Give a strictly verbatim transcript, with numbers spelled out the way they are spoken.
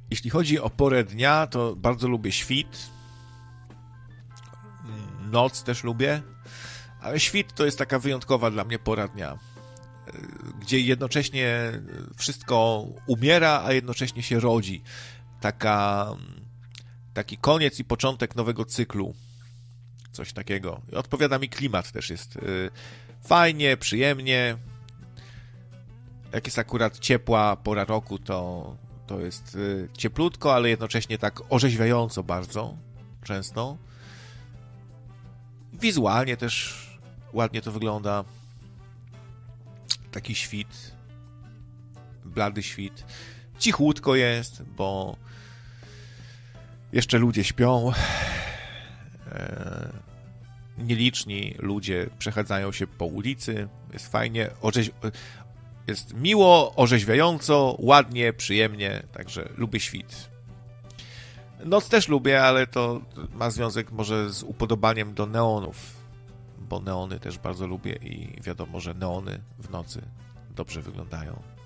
Jeśli chodzi o porę dnia, to bardzo lubię świt. Noc też lubię. Ale świt to jest taka wyjątkowa dla mnie pora dnia, gdzie jednocześnie wszystko umiera, a jednocześnie się rodzi. Taka, taki koniec i początek nowego cyklu. Coś takiego. I odpowiada mi klimat też. Jest fajnie, przyjemnie. Jak jest akurat ciepła pora roku, to, to jest cieplutko, ale jednocześnie tak orzeźwiająco bardzo często. Wizualnie też ładnie to wygląda. Taki świt. Blady świt. Cichutko jest, bo jeszcze ludzie śpią. Nieliczni ludzie przechadzają się po ulicy. Jest fajnie. Orzeź... Jest miło, orzeźwiająco, ładnie, przyjemnie. Także lubię świt. Noc też lubię, ale to ma związek może z upodobaniem do neonów, bo neony też bardzo lubię i wiadomo, że neony w nocy dobrze wyglądają.